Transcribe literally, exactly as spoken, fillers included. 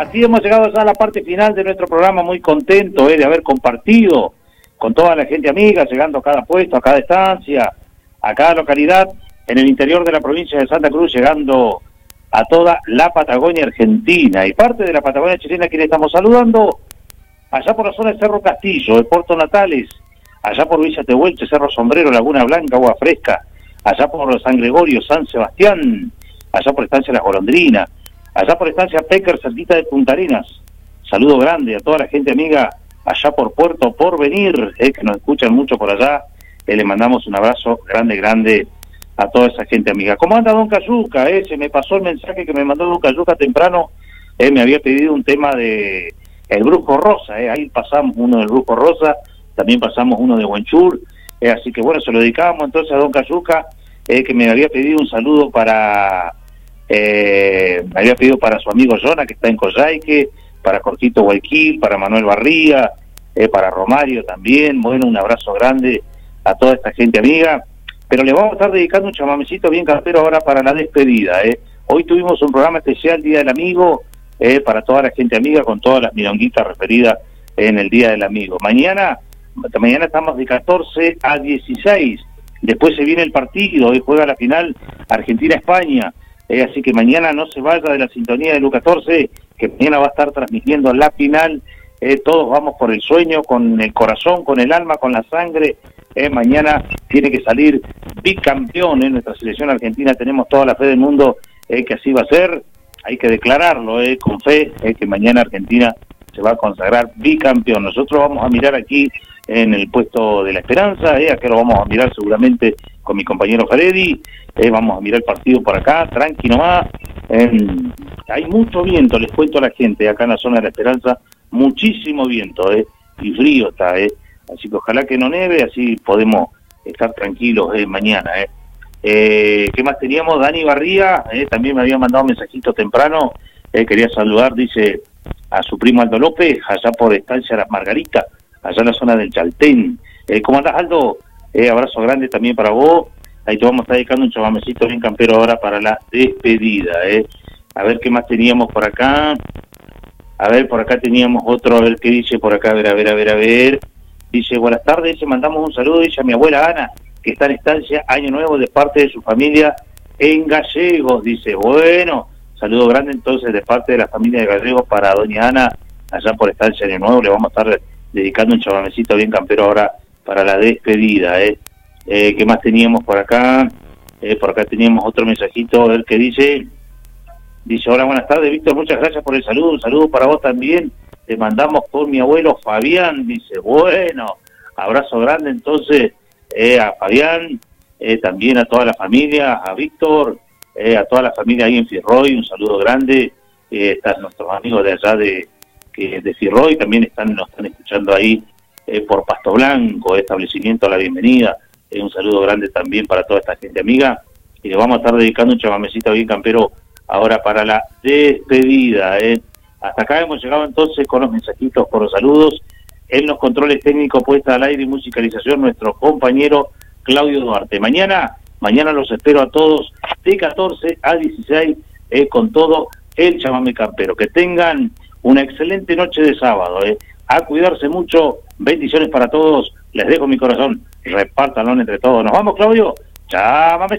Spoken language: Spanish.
así hemos llegado ya a la parte final de nuestro programa, muy contento eh, de haber compartido con toda la gente amiga, llegando a cada puesto, a cada estancia, a cada localidad, en el interior de la provincia de Santa Cruz, llegando a toda la Patagonia Argentina y parte de la Patagonia chilena, quien estamos saludando, allá por la zona de Cerro Castillo, de Puerto Natales, allá por Villa Tehuelche, Cerro Sombrero, Laguna Blanca, Agua Fresca, allá por San Gregorio, San Sebastián, allá por Estancia Las Golondrinas, allá por Estancia Pecker, cerquita de Punta Arenas. Saludo grande a toda la gente amiga allá por Puerto Porvenir, eh, que nos escuchan mucho por allá. Eh, le mandamos un abrazo grande, grande a toda esa gente amiga. ¿Cómo anda Don Cayuca? Eh? Se me pasó el mensaje que me mandó Don Cayuca temprano. Eh, me había pedido un tema de El Brujo Rosa. Eh. Ahí pasamos uno del Brujo Rosa, también pasamos uno de Huenchur. Eh, así que bueno, se lo dedicábamos entonces a Don Cayuca, eh, que me había pedido un saludo para... Eh, me había pedido para su amigo Jonah, que está en Coyhaique, para Jorgito Guayquil, para Manuel Barría, eh, para Romario también. Bueno, un abrazo grande a toda esta gente amiga, pero le vamos a estar dedicando un chamamecito bien campero ahora para la despedida. eh. Hoy tuvimos un programa especial, Día del Amigo, eh, para toda la gente amiga, con todas las milonguitas referidas en el Día del Amigo. Mañana, mañana estamos de catorce a dieciséis, después se viene el partido, hoy juega la final Argentina-España. Eh, así que mañana no se vaya de la sintonía del U catorce, que mañana va a estar transmitiendo la final. Eh, todos vamos por el sueño, con el corazón, con el alma, con la sangre. Eh, mañana tiene que salir bicampeón en nuestra selección argentina. Tenemos toda la fe del mundo eh, que así va a ser. Hay que declararlo eh, con fe, eh, que mañana Argentina se va a consagrar bicampeón. Nosotros vamos a mirar aquí en el puesto de la esperanza, eh, acá lo vamos a mirar seguramente con mi compañero Freddy. Eh, vamos a mirar el partido por acá, tranqui nomás. Eh, hay mucho viento, les cuento a la gente, acá en la zona de la Esperanza, muchísimo viento, eh, y frío está, eh. Así que ojalá que no nieve, así podemos estar tranquilos eh, mañana. Eh. Eh, ¿Qué más teníamos? Dani Barría, eh, también me había mandado un mensajito temprano, eh, quería saludar, dice, a su primo Aldo López, allá por Estancia Las Margaritas, allá en la zona del Chaltén. Eh, ¿Cómo andás, Aldo? Eh, abrazo grande también para vos. Ahí te vamos a estar dedicando un chamamecito bien campero ahora para la despedida, ¿eh? A ver qué más teníamos por acá. A ver, por acá teníamos otro, a ver qué dice por acá, a ver, a ver, a ver, a ver. Dice, buenas tardes, dice, mandamos un saludo, dice a mi abuela Ana, que está en Estancia, Año Nuevo, de parte de su familia en Gallegos. Dice, bueno, saludo grande entonces de parte de la familia de Gallegos para doña Ana, allá por Estancia, Año Nuevo. Le vamos a estar dedicando un chamamecito bien campero ahora para la despedida, ¿eh? Eh, ¿Qué más teníamos por acá? Eh, por acá teníamos otro mensajito, a ver qué dice. Dice, hola, buenas tardes, Víctor, muchas gracias por el saludo. Un saludo para vos también. Te mandamos por mi abuelo Fabián. Dice, bueno, abrazo grande entonces eh, a Fabián, eh, también a toda la familia, a Víctor, eh, a toda la familia ahí en Firroy. Un saludo grande. Eh, están nuestros amigos de allá de, que, de Firroy, también están, nos están escuchando ahí eh, por Pasto Blanco, establecimiento a la bienvenida. Eh, un saludo grande también para toda esta gente amiga, y le vamos a estar dedicando un chamamecito bien campero ahora para la despedida. ¿eh? Hasta acá hemos llegado entonces con los mensajitos, con los saludos. En los controles técnicos, puesta al aire y musicalización, nuestro compañero Claudio Duarte. Mañana, mañana los espero a todos de catorce a dieciséis eh, con todo el chamame campero. Que tengan una excelente noche de sábado. ¿eh? A cuidarse mucho, bendiciones para todos. Les dejo mi corazón, repártanlo entre todos. Nos vamos, Claudio. Chao,